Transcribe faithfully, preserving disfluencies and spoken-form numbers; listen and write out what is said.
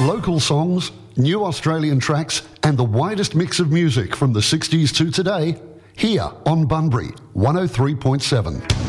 Local songs, new Australian tracks, and the widest mix of music from the sixties to today, here on Bunbury one oh three point seven.